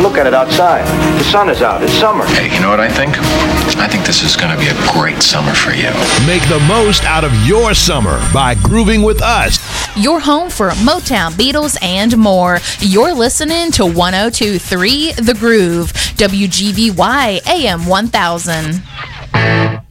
Look at it outside. The sun is out. It's summer. Hey, you know what I think? I think this is going to be a great summer for you. Make the most out of your summer by grooving with us. Your home for Motown, Beatles, and more. You're listening to 102.3 The Groove, WGVY AM 1000.